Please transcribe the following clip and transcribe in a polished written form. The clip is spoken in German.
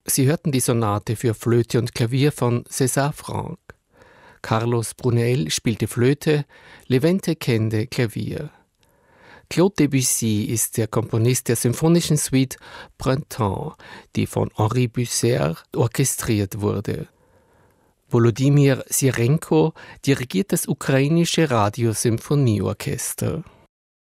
Sie hörten die Sonate für Flöte und Klavier von César Franck. Carlos Brunel spielte Flöte, Levente Kende Klavier. Claude Debussy ist der Komponist der symphonischen Suite Printemps, die von Henri Busser orchestriert wurde. Volodymyr Sirenko dirigiert das ukrainische Radiosymphonieorchester.